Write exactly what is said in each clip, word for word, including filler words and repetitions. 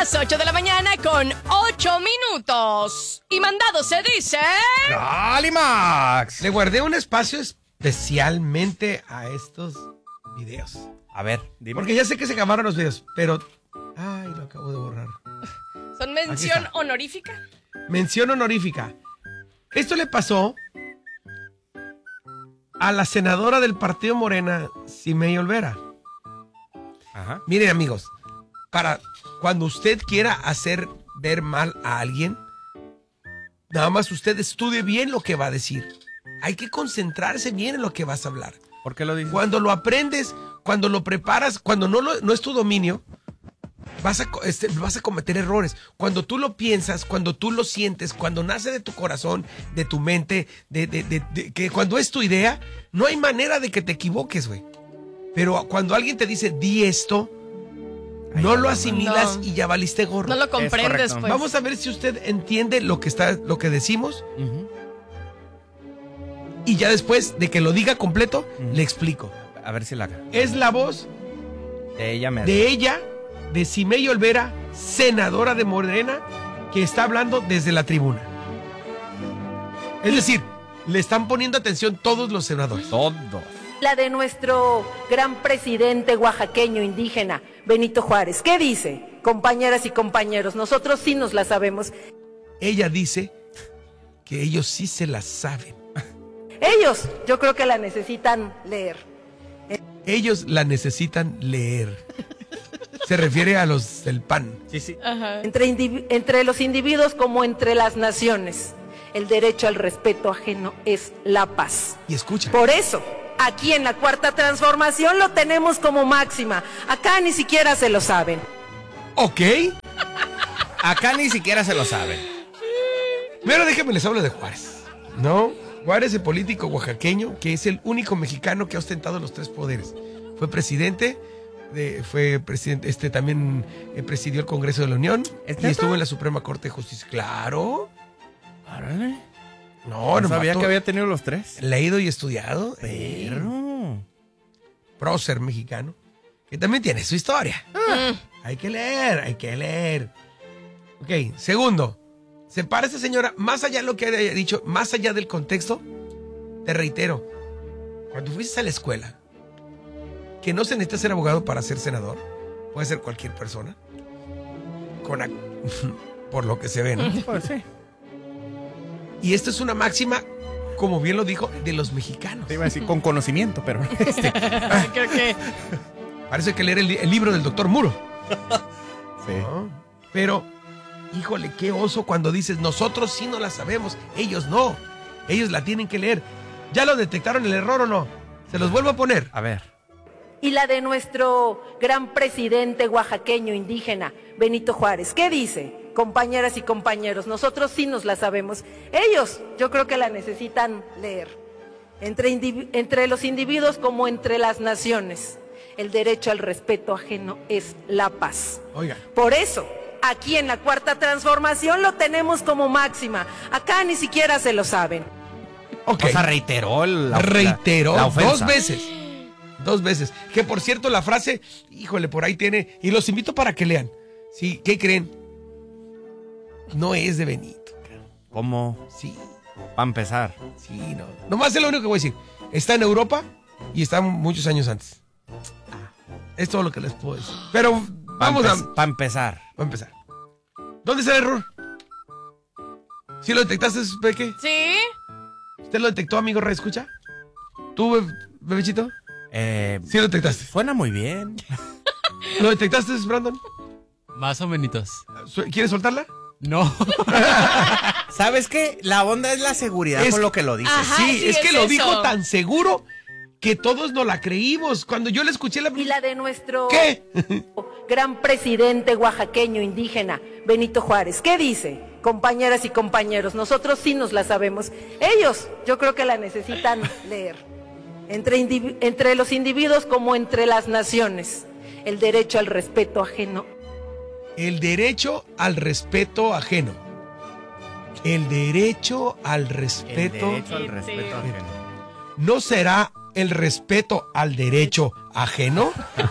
las ocho de la mañana con ocho minutos. Y mandado se dice... ¡Dale, Max! Le guardé un espacio especialmente a estos videos. A ver, dime. Porque ya sé que se acabaron los videos, pero... Ay, lo acabo de borrar. ¿Son mención honorífica? Mención honorífica. Esto le pasó a la senadora del partido Morena, Zimeia Olvera. Ajá. Miren, amigos, para cuando usted quiera hacer ver mal a alguien, nada más usted estudie bien lo que va a decir. Hay que concentrarse bien en lo que vas a hablar. ¿Por qué lo dices? Cuando lo aprendes, cuando lo preparas, cuando no, lo, no es tu dominio, vas a, este, vas a cometer errores. Cuando tú lo piensas, cuando tú lo sientes, cuando nace de tu corazón, de tu mente, de, de, de, de, que cuando es tu idea, no hay manera de que te equivoques, güey. Pero cuando alguien te dice, di esto, Ay, no lo asimilas no. y ya valiste gorro. No lo comprendes, pues. Vamos a ver si usted entiende lo que, está, lo que decimos. Uh-huh. Y ya después de que lo diga completo, uh-huh. le explico. A ver si la haga. Es la voz de ella, me de ella, de Zimeia Olvera, senadora de Morena, que está hablando desde la tribuna. Es decir, le están poniendo atención todos los senadores. Todos. La de nuestro gran presidente oaxaqueño indígena, Benito Juárez. ¿Qué dice? Compañeras y compañeros, nosotros sí nos la sabemos. Ella dice que ellos sí se la saben. Ellos, yo creo que la necesitan leer. Ellos la necesitan leer. Se refiere a los del P A N. Sí, sí. Ajá. Entre, indiv- entre los individuos como entre las naciones, el derecho al respeto ajeno es la paz. Y escucha. Por eso, aquí en la Cuarta Transformación lo tenemos como máxima. Acá ni siquiera se lo saben. Ok. Acá ni siquiera se lo saben. Pero déjenme les hablo de Juárez. ¿No? Juárez, el político oaxaqueño, que es el único mexicano que ha ostentado los tres poderes. Fue presidente, de, fue presidente, este también eh, presidió el Congreso de la Unión y estuvo en la Suprema Corte de Justicia. Claro. Árale. No, no sabía que había tenido los tres. Leído y estudiado. Pero. Prócer mexicano, que también tiene su historia. Ah, hay que leer, hay que leer. Ok, segundo. Se para esta señora, más allá de lo que haya dicho, más allá del contexto, te reitero, cuando fuiste a la escuela, que no se necesita ser abogado para ser senador, puede ser cualquier persona, con a... por lo que se ve, ¿no? Pues sí. Y esto es una máxima, como bien lo dijo, de los mexicanos. Te iba a decir con conocimiento, pero... Este... Creo que... Parece que leer el, el libro del doctor Muro. Sí. ¿No? Pero... Híjole, qué oso cuando dices, nosotros sí no la sabemos, ellos no. Ellos la tienen que leer. ¿Ya lo detectaron el error o no? Se los vuelvo a poner. A ver. Y la de nuestro gran presidente oaxaqueño indígena, Benito Juárez. ¿Qué dice? Compañeras y compañeros, nosotros sí nos la sabemos. Ellos, yo creo que la necesitan leer. Entre, indiv- entre los individuos como entre las naciones, el derecho al respeto ajeno es la paz. Oiga. Por eso... Aquí en la Cuarta Transformación lo tenemos como máxima. Acá ni siquiera se lo saben. Okay. O sea, reiteró la, Reiteró la, la ofensa. dos veces. Dos veces. Que por cierto, la frase, híjole, por ahí tiene. Y los invito para que lean. Sí, ¿qué creen? No es de Benito. ¿Cómo? Sí. Para empezar. Sí, no. Nomás es lo único que voy a decir. Está en Europa y está muchos años antes. Es todo lo que les puedo decir. Pero vamos empe- a. Para empezar. Para empezar. ¿Dónde está el error? ¿Sí lo detectaste, Peque? Sí. ¿Usted lo detectó, amigo Ray Escucha? ¿Tú, be- bebechito? Eh, Sí lo detectaste. Suena muy bien. ¿Lo detectaste, Brandon? Más o menos. Su- ¿Quieres soltarla? No. ¿Sabes qué? La onda es la seguridad Es- con lo que lo dices. Ajá. sí, sí es que es lo eso. dijo tan seguro que todos nos la creímos. Cuando yo le escuché la... Y la de nuestro ¿Qué? gran presidente oaxaqueño indígena, Benito Juárez. ¿Qué dice? Compañeras y compañeros, nosotros sí nos la sabemos. Ellos, yo creo que la necesitan leer. Entre, indiv- entre los individuos como entre las naciones, el derecho al respeto ajeno. El derecho al respeto ajeno. El derecho al El respeto derecho al respeto ajeno. no será el respeto al derecho ajeno?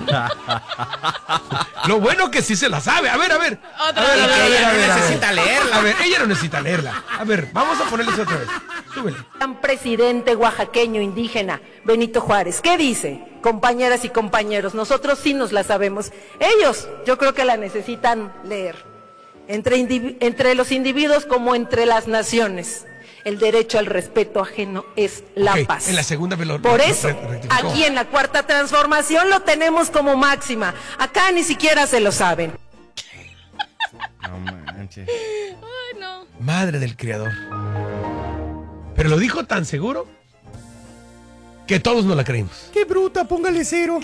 Lo bueno que sí se la sabe. A ver, a ver. Otra a ver, a ver, a vez. ver, a ver, Ella a ver. necesita leerla. A ver, ella no necesita leerla. A ver, vamos a ponerles otra vez. Súbele. Gran presidente oaxaqueño indígena, Benito Juárez. ¿Qué dice? Compañeras y compañeros, nosotros sí nos la sabemos. Ellos, yo creo que la necesitan leer. Entre, indivi- entre los individuos como entre las naciones. El derecho al respeto ajeno es la Ok, paz. en la segunda velo- Por lo- eso, re- rectificó. aquí en la cuarta transformación lo tenemos como máxima. Acá ni siquiera se lo saben. No manches. Ay, no. Madre del Creador. Pero lo dijo tan seguro que todos no la creímos. Qué bruta, póngale cero.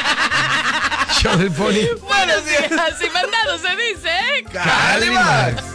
Show del Poli. Buenos días. Y mandado se dice. Calimax.